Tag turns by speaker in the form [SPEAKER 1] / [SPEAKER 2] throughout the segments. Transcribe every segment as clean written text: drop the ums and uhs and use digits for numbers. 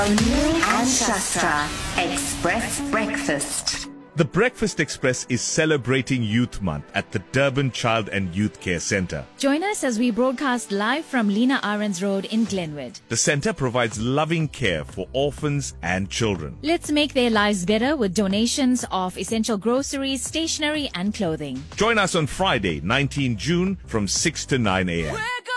[SPEAKER 1] O'Neill and Shastra Express Breakfast.
[SPEAKER 2] The Breakfast Express is celebrating Youth Month at the Durban Child and Youth Care Centre.
[SPEAKER 3] Join us as we broadcast live from Lena Ahrens Road in Glenwood.
[SPEAKER 2] The centre provides loving care for orphans and children.
[SPEAKER 3] Let's make their lives better with donations of essential groceries, stationery and clothing.
[SPEAKER 2] Join us on Friday, 19 June from 6 to 9 a.m.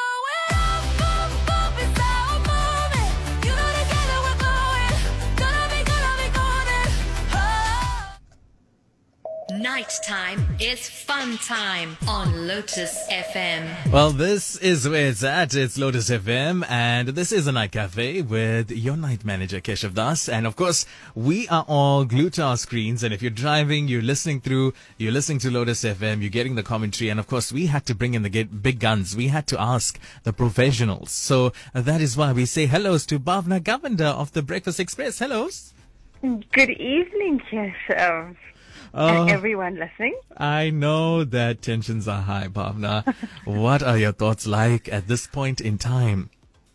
[SPEAKER 4] Nighttime is fun time on Lotus FM.
[SPEAKER 5] Well, this is where it's at. It's Lotus FM, and this is a night cafe with your night manager, Keshav Das. And of course, we are all glued to our screens. And if you're driving, you're listening to Lotus FM, you're getting the commentary. And of course, we had to bring in the big guns. We had to ask the professionals. So that is why we say hellos to Bhavna Govender of the Breakfast Express. Hellos.
[SPEAKER 6] Good evening, Keshav. And everyone listening.
[SPEAKER 5] I know that tensions are high, Bhavna. What are your thoughts like at this point in time?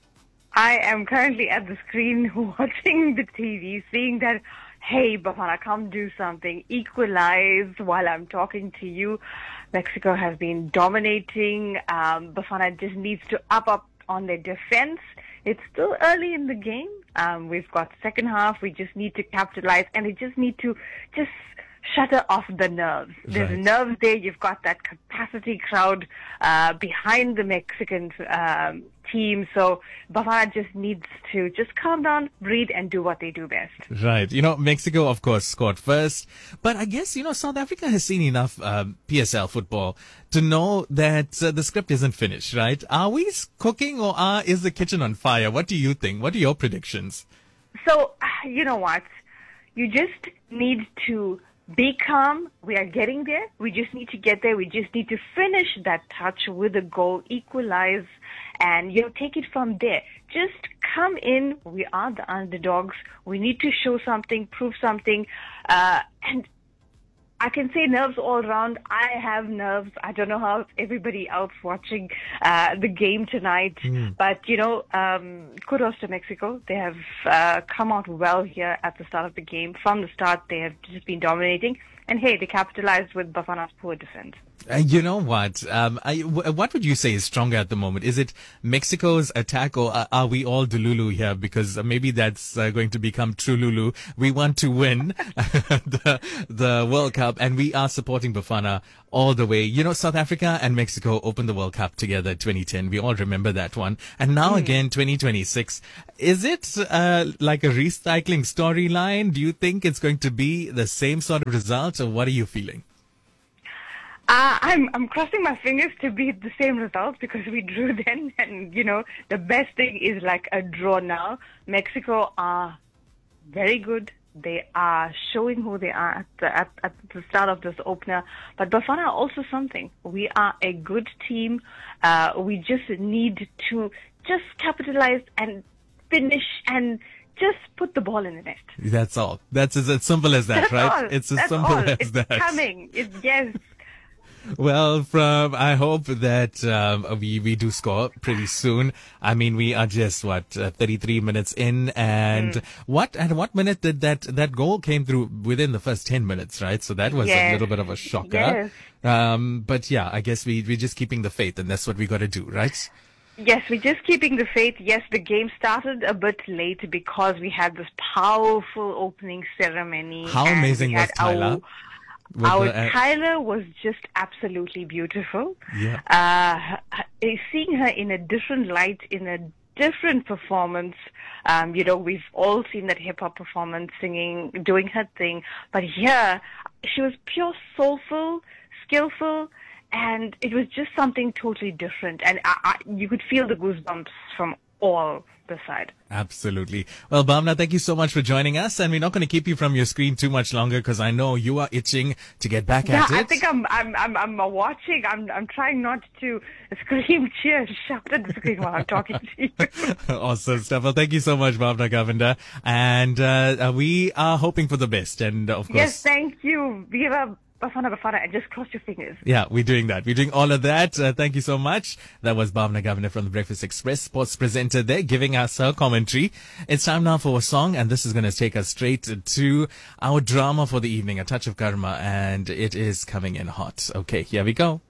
[SPEAKER 6] I am currently at the screen watching the TV, seeing that, hey, Bhavana, come do something. Equalize while I'm talking to you. Mexico has been dominating. Bhavana just needs to up on their defense. It's still early in the game. We've got second half. We just need to capitalize, and we just need to shatter off the nerves. There's nerves there. You've got that capacity crowd behind the Mexican team. So Bhavana just needs to just calm down, breathe, and do what they do best.
[SPEAKER 5] Right. Mexico, of course, scored first. But I guess, South Africa has seen enough PSL football to know that the script isn't finished, right? Are we cooking or is the kitchen on fire? What do you think? What are your predictions?
[SPEAKER 6] So, you know what? You just need to be calm. We are getting there. We just need to get there. We just need to finish that touch with a goal, equalize, and take it from there. Just come in. We are the underdogs. We need to show something, prove something, and I can say nerves all around. I have nerves. I don't know how everybody else watching the game tonight. But, kudos to Mexico. They have come out well here at the start of the game. From the start, they have just been dominating. And, hey, they capitalized with Bafana's poor defense.
[SPEAKER 5] You know what? What would you say is stronger at the moment? Is it Mexico's attack, or are we all Delulu here? Because maybe that's going to become true Lulu. We want to win the World Cup, and we are supporting Bafana all the way. South Africa and Mexico opened the World Cup together 2010. We all remember that one. And now again, 2026. Is it like a recycling storyline? Do you think it's going to be the same sort of results, or what are you feeling?
[SPEAKER 6] I'm crossing my fingers to be the same results because we drew then, and the best thing is like a draw now. Mexico are very good. They are showing who they are at the start of this opener. But Bafana are also something. We are a good team. We just need to just capitalize and finish and just put the ball in the net.
[SPEAKER 5] That's all. That's as simple as that, right?
[SPEAKER 6] All.
[SPEAKER 5] It's
[SPEAKER 6] as
[SPEAKER 5] simple as
[SPEAKER 6] it's
[SPEAKER 5] that.
[SPEAKER 6] It's coming. Yes.
[SPEAKER 5] Well, I hope that we do score pretty soon. I mean, we are just 33 minutes in, and at what minute did that goal came through? Within the first 10 minutes, right? So that was a little bit of a shocker.
[SPEAKER 6] Yes.
[SPEAKER 5] But yeah, I guess we're just keeping the faith, and that's what we got to do, right?
[SPEAKER 6] Yes, we're just keeping the faith. Yes, the game started a bit late because we had this powerful opening ceremony.
[SPEAKER 5] How amazing was Tyler?
[SPEAKER 6] Tyler was just absolutely beautiful.
[SPEAKER 5] Yeah.
[SPEAKER 6] Seeing her in a different light, in a different performance. We've all seen that hip-hop performance, singing, doing her thing. But here, she was pure soulful, skillful, and it was just something totally different. And you could feel the goosebumps from all the side.
[SPEAKER 5] Absolutely. Well, Bhavna, thank you so much for joining us, and we're not going to keep you from your screen too much longer because I know you are itching to get back at it.
[SPEAKER 6] I think I'm watching. I'm trying not to scream, cheer, shout at the screen while I'm talking to you.
[SPEAKER 5] Awesome stuff. Well, thank you so much, Bhavna Govender, and we are hoping for the best. And of course,
[SPEAKER 6] yes, thank you. We have a Bafana, and just cross your fingers.
[SPEAKER 5] Yeah, we're doing that. We're doing all of that. Thank you so much. That was Bhavna Governor from the Breakfast Express, sports presenter there, giving us her commentary. It's time now for a song, and this is going to take us straight to our drama for the evening, A Touch of Karma, and it is coming in hot. Okay, here we go.